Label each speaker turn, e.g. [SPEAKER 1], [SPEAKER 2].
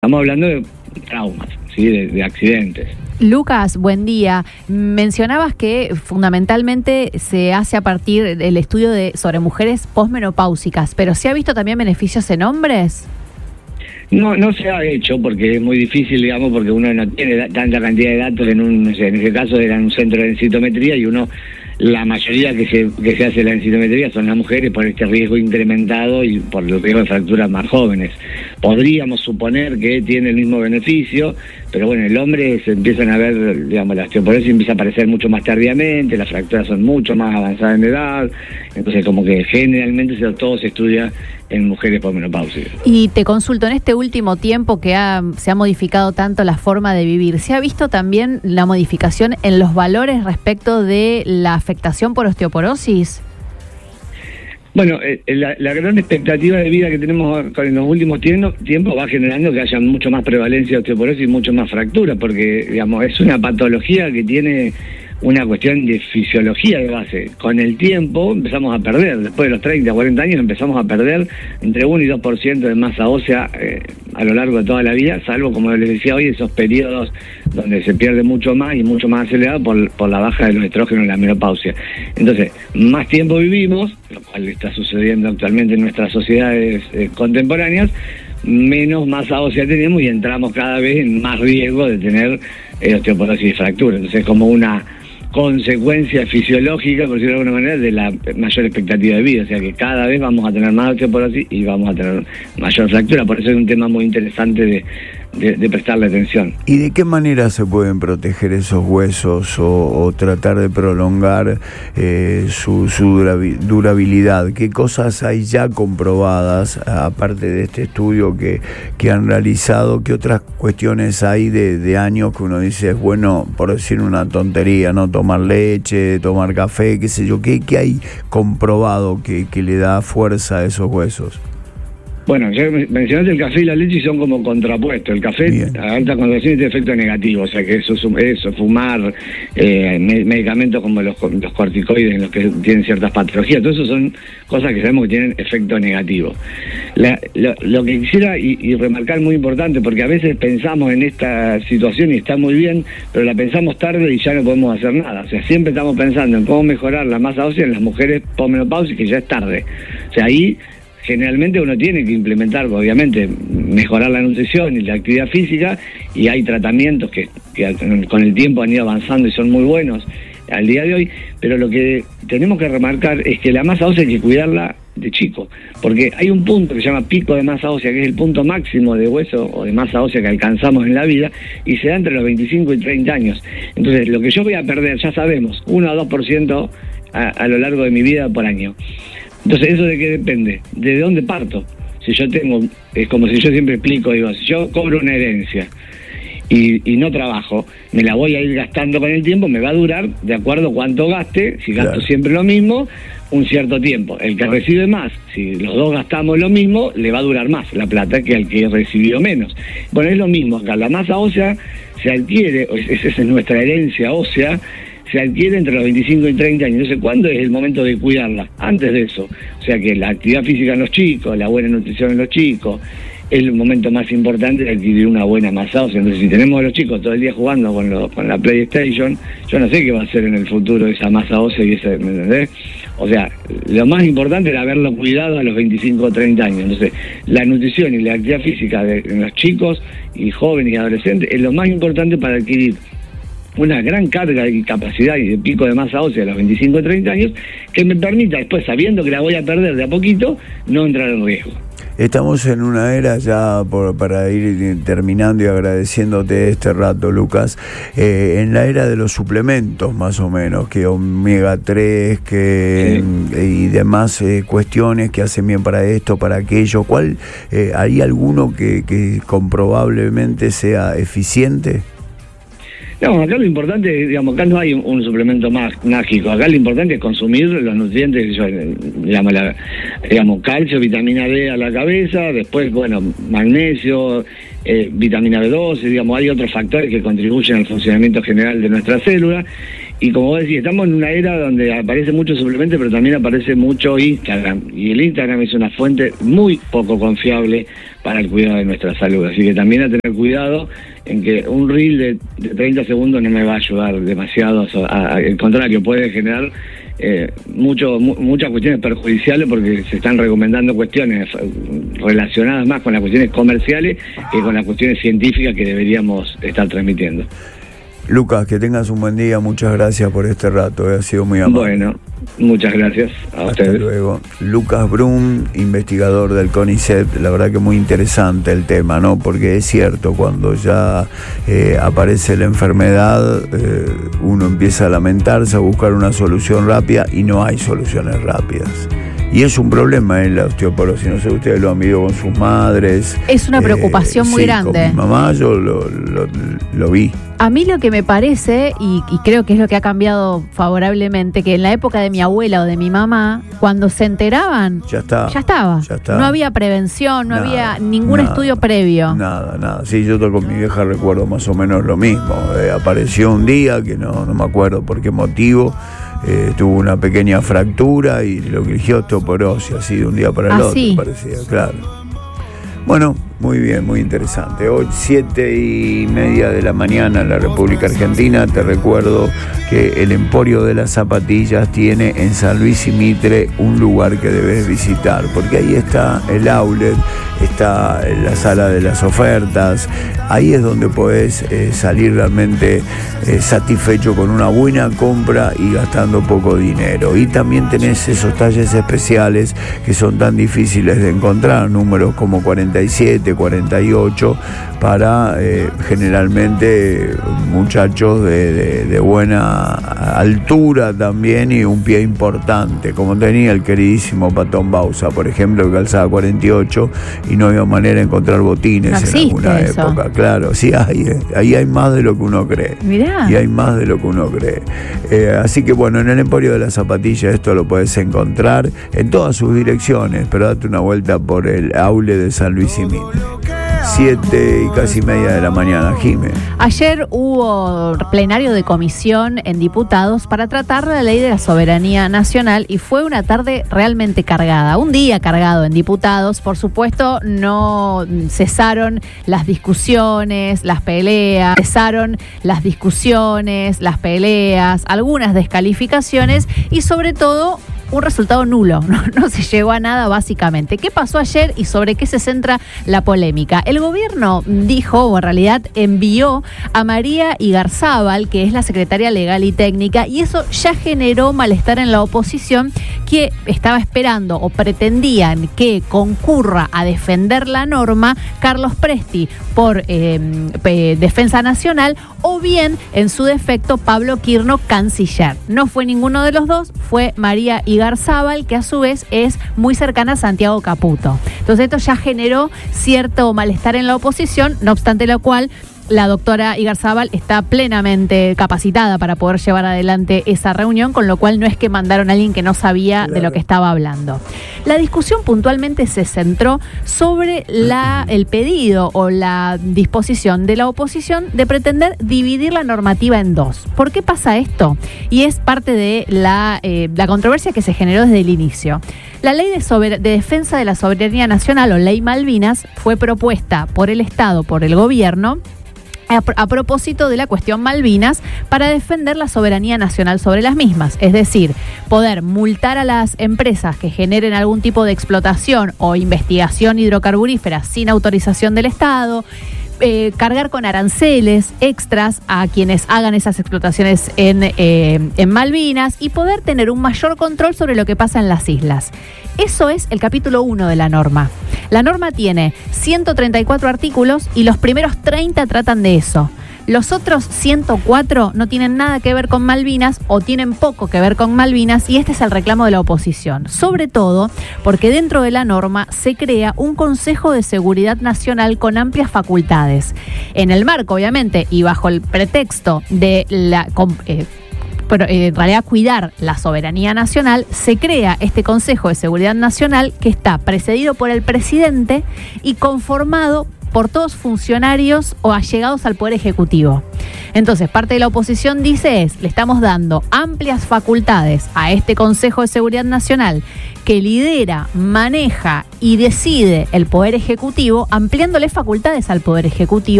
[SPEAKER 1] Estamos hablando de traumas, ¿sí? de accidentes.
[SPEAKER 2] Lucas, buen día. Mencionabas que fundamentalmente se hace a partir del estudio sobre mujeres posmenopáusicas, pero ¿se ha visto también beneficios en hombres?
[SPEAKER 1] No se ha hecho porque es muy difícil, digamos, porque uno no tiene tanta cantidad de datos en ese caso era un centro de densitometría y la mayoría que se hace la densitometría son las mujeres por este riesgo incrementado y por el riesgo de fracturas más jóvenes. Podríamos suponer que tiene el mismo beneficio, pero bueno, el hombre se empiezan a ver, digamos, la osteoporosis empieza a aparecer mucho más tardíamente, las fracturas son mucho más avanzadas en edad, entonces como que generalmente todo se estudia en mujeres posmenopáusicas.
[SPEAKER 2] Y te consulto, en este último tiempo que se ha modificado tanto la forma de vivir, ¿se ha visto también la modificación en los valores respecto de la afectación por osteoporosis?
[SPEAKER 1] Bueno, la gran expectativa de vida que tenemos en los últimos tiempos va generando que haya mucho más prevalencia de osteoporosis y mucho más fractura, porque digamos es una patología que tiene una cuestión de fisiología de base. Con el tiempo empezamos a perder, después de los 30, 40 años empezamos a perder entre 1 y 2% de masa ósea a lo largo de toda la vida, salvo, como les decía hoy, esos periodos donde se pierde mucho más y mucho más acelerado por la baja de los estrógenos y la menopausia. Entonces, más tiempo vivimos, lo cual está sucediendo actualmente en nuestras sociedades contemporáneas, menos masa ósea tenemos y entramos cada vez en más riesgo de tener osteoporosis y fractura. Entonces, es como una consecuencia fisiológica, por decirlo de alguna manera, de la mayor expectativa de vida, o sea que cada vez vamos a tener más osteoporosis y vamos a tener mayor fractura, por eso es un tema muy interesante de prestarle atención.
[SPEAKER 3] ¿Y de qué manera se pueden proteger esos huesos o tratar de prolongar su durabilidad? ¿Qué cosas hay ya comprobadas, aparte de este estudio que han realizado? ¿Qué otras cuestiones hay de años que uno dice, es bueno, por decir una tontería, no tomar leche, tomar café, qué sé yo? ¿Qué hay comprobado que le da fuerza a esos huesos?
[SPEAKER 1] Bueno, ya mencionaste el café y la leche y son como contrapuestos. El café a alta concentración tiene efecto negativo, o sea que eso fumar, medicamentos como los corticoides en los que tienen ciertas patologías, todo eso son cosas que sabemos que tienen efecto negativo. Lo que quisiera y remarcar muy importante, porque a veces pensamos en esta situación y está muy bien, pero la pensamos tarde y ya no podemos hacer nada. O sea, siempre estamos pensando en cómo mejorar la masa ósea en las mujeres posmenopáusicas y ya es tarde. O sea, ahí generalmente uno tiene que implementar, obviamente, mejorar la nutrición y la actividad física, y hay tratamientos que con el tiempo han ido avanzando y son muy buenos al día de hoy, pero lo que tenemos que remarcar es que la masa ósea hay que cuidarla de chico, porque hay un punto que se llama pico de masa ósea, que es el punto máximo de hueso o de masa ósea que alcanzamos en la vida, y se da entre los 25 y 30 años. Entonces, lo que yo voy a perder, ya sabemos, 1 o 2% a lo largo de mi vida por año. Entonces, ¿eso de qué depende? ¿De dónde parto? Si yo es como si yo siempre explico, digo, si yo cobro una herencia y no trabajo, me la voy a ir gastando con el tiempo, me va a durar, de acuerdo a cuánto gaste, si gasto siempre lo mismo, un cierto tiempo. El que recibe más, si los dos gastamos lo mismo, le va a durar más la plata que al que recibió menos. Bueno, es lo mismo acá, la masa ósea se adquiere, esa es nuestra herencia ósea, se adquiere entre los 25 y 30 años. Entonces, ¿cuándo es el momento de cuidarla? Antes de eso. O sea que la actividad física en los chicos, la buena nutrición en los chicos, es el momento más importante de adquirir una buena masa ósea. Entonces, si tenemos a los chicos todo el día jugando con la PlayStation, yo no sé qué va a hacer en el futuro esa masa ósea y ese, ¿me entendés? O sea, lo más importante era haberlo cuidado a los 25 o 30 años. Entonces, la nutrición y la actividad física en los chicos y jóvenes y adolescentes es lo más importante para adquirir una gran carga de capacidad y de pico de masa ósea a los 25 o 30 años, que me permita después, sabiendo que la voy a perder de a poquito, no entrar en riesgo.
[SPEAKER 3] Estamos en una era ya, para ir terminando y agradeciéndote este rato, Lucas, en la era de los suplementos, más o menos, que omega 3, y demás cuestiones que hacen bien para esto, para aquello. ¿Cuál hay alguno que comprobablemente sea eficiente?
[SPEAKER 1] No, acá lo importante, digamos, acá no hay un suplemento mágico. Acá lo importante es consumir los nutrientes, digamos, calcio, vitamina D a la cabeza, después, bueno, magnesio, vitamina B12, digamos, hay otros factores que contribuyen al funcionamiento general de nuestra célula. Y como vos decís, estamos en una era donde aparece mucho suplemento, pero también aparece mucho Instagram. Y el Instagram es una fuente muy poco confiable para el cuidado de nuestra salud. Así que también a tener cuidado en que un reel de 30 segundos no me va a ayudar demasiado. Al contrario, puede generar muchas cuestiones perjudiciales, porque se están recomendando cuestiones relacionadas más con las cuestiones comerciales que con las cuestiones científicas que deberíamos estar transmitiendo.
[SPEAKER 3] Lucas, que tengas un buen día, muchas gracias por este rato, ha sido muy amable.
[SPEAKER 1] Bueno, muchas gracias a ustedes.
[SPEAKER 3] Hasta luego. Lucas Brun, investigador del CONICET, la verdad que muy interesante el tema, ¿no? Porque es cierto, cuando ya aparece la enfermedad, uno empieza a lamentarse, a buscar una solución rápida, y no hay soluciones rápidas. Y es un problema en la osteoporosis. No sé, ustedes lo han visto con sus madres.
[SPEAKER 2] Es una preocupación muy grande.
[SPEAKER 3] Con mi mamá yo lo vi.
[SPEAKER 2] A mí lo que me parece, y creo que es lo que ha cambiado favorablemente, que en la época de mi abuela o de mi mamá, cuando se enteraban, ya estaba. No había prevención, no había ningún estudio previo.
[SPEAKER 3] Nada. Sí, yo con mi vieja recuerdo más o menos lo mismo. Apareció un día que no me acuerdo por qué motivo. Tuvo una pequeña fractura y lo que eligió osteoporosis, así de un día para el otro, parecía, claro. Bueno, muy bien, muy interesante. Hoy 7:30 de la mañana en la República Argentina. Te recuerdo que el Emporio de las Zapatillas tiene en San Luis y Mitre un lugar que debes visitar, porque ahí está el outlet, está la sala de las ofertas. Ahí es donde podés salir realmente satisfecho con una buena compra y gastando poco dinero. Y también tenés esos talles especiales que son tan difíciles de encontrar, números como 47, 48, para generalmente muchachos de buena altura también, y un pie importante, como tenía el queridísimo Patón Bausa, por ejemplo, que calzaba 48 y no había manera de encontrar botines en alguna época. Claro, sí hay, ahí hay más de lo que uno cree.
[SPEAKER 2] Mirá.
[SPEAKER 3] Y hay más de lo que uno cree. Así que bueno, en el Emporio de las Zapatillas esto lo puedes encontrar en todas sus direcciones, pero date una vuelta por el aule de San Luis y Mitre. 7:30 de la mañana, Jimé.
[SPEAKER 2] Ayer hubo plenario de comisión en diputados para tratar la ley de la soberanía nacional, y fue una tarde realmente cargada, un día cargado en diputados. Por supuesto, no cesaron las discusiones, las peleas, algunas descalificaciones y sobre todo un resultado nulo, no se llegó a nada básicamente. ¿Qué pasó ayer y sobre qué se centra la polémica? El gobierno dijo, o en realidad envió a María Igarzábal, que es la secretaria legal y técnica, y eso ya generó malestar en la oposición, que estaba esperando o pretendían que concurra a defender la norma Carlos Presti por Defensa Nacional, o bien, en su defecto, Pablo Quirno, canciller. No fue ninguno de los dos, fue María Igarzábal, que a su vez es muy cercana a Santiago Caputo. Entonces esto ya generó cierto malestar en la oposición, no obstante lo cual la doctora Igarzábal está plenamente capacitada para poder llevar adelante esa reunión, con lo cual no es que mandaron a alguien que no sabía de lo que estaba hablando. La discusión puntualmente se centró sobre el pedido o la disposición de la oposición de pretender dividir la normativa en dos. ¿Por qué pasa esto? Y es parte de la controversia que se generó desde el inicio. La ley de defensa de la soberanía nacional, o ley Malvinas, fue propuesta por el Estado, por el gobierno, a propósito de la cuestión Malvinas, para defender la soberanía nacional sobre las mismas, es decir, poder multar a las empresas que generen algún tipo de explotación o investigación hidrocarburífera sin autorización del Estado, cargar con aranceles extras a quienes hagan esas explotaciones en Malvinas, y poder tener un mayor control sobre lo que pasa en las islas. Eso es el capítulo 1 de la norma. La norma tiene 134 artículos y los primeros 30 tratan de eso. Los otros 104 no tienen nada que ver con Malvinas, o tienen poco que ver con Malvinas, y este es el reclamo de la oposición. Sobre todo porque dentro de la norma se crea un Consejo de Seguridad Nacional con amplias facultades. En el marco, obviamente, y bajo el pretexto de pero en realidad cuidar la soberanía nacional, se crea este Consejo de Seguridad Nacional, que está precedido por el presidente y conformado por todos funcionarios o allegados al Poder Ejecutivo. Entonces, parte de la oposición dice le estamos dando amplias facultades a este Consejo de Seguridad Nacional que lidera, maneja y decide el Poder Ejecutivo, ampliándole facultades al Poder Ejecutivo